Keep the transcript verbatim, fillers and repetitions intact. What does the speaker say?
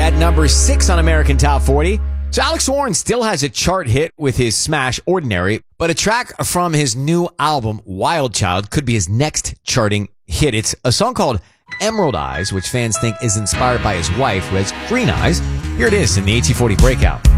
at number six on American Top forty. So Alex Warren still has a chart hit with his smash Ordinary, but a track from his new album, Wild Child, could be his next charting hit. It's a song called Emerald Eyes, which fans think is inspired by his wife, who has green eyes. Here it is in the A T forty Breakout.